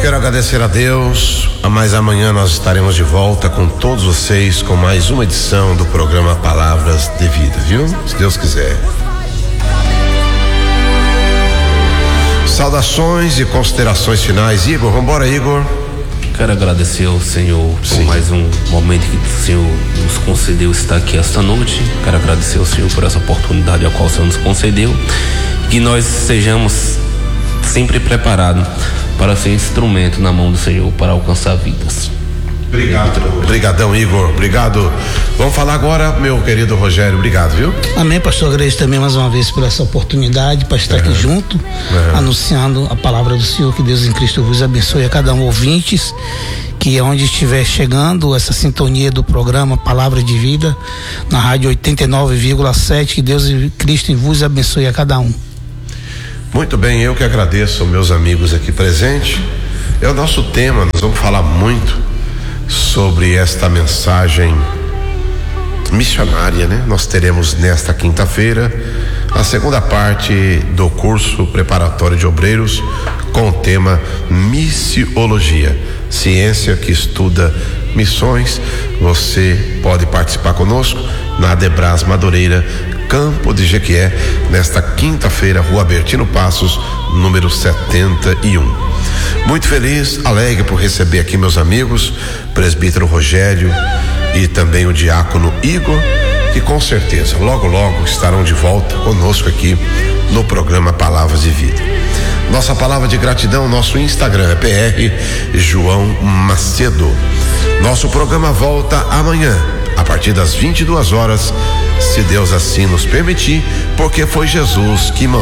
quero agradecer a Deus, mas amanhã nós estaremos de volta com todos vocês com mais uma edição do programa Palavras de Vida, viu? Se Deus quiser. Saudações e considerações finais. Igor, vambora, Igor. Quero agradecer ao Senhor por mais um momento que o Senhor nos concedeu estar aqui esta noite. Quero agradecer ao Senhor por essa oportunidade a qual o Senhor nos concedeu. Que nós sejamos sempre preparados para ser instrumento na mão do Senhor para alcançar vidas. Obrigadão, Igor. Obrigado. Vamos falar agora, meu querido Rogério. Obrigado, viu? Amém, pastor. Agradeço também mais uma vez por essa oportunidade para estar aqui junto, anunciando a palavra do Senhor. Que Deus em Cristo vos abençoe a cada um ouvintes, que onde estiver chegando essa sintonia do programa Palavra de Vida na rádio 89,7, que Deus em Cristo vos abençoe a cada um. Muito bem, eu que agradeço aos meus amigos aqui presentes. É o nosso tema, nós vamos falar muito sobre esta mensagem missionária, né? Nós teremos nesta quinta-feira a segunda parte do curso preparatório de obreiros com o tema Missiologia, ciência que estuda missões. Você pode participar conosco na Adebras Madureira, Campo de Jequié, nesta quinta-feira, Rua Bertino Passos, número 71. Muito feliz, alegre por receber aqui meus amigos, presbítero Rogério e também o diácono Igor, que com certeza logo estarão de volta conosco aqui no programa Palavras de Vida. Nossa palavra de gratidão, nosso Instagram é PR João Macedo. Nosso programa volta amanhã a partir das 22 horas, se Deus assim nos permitir, porque foi Jesus que mandou.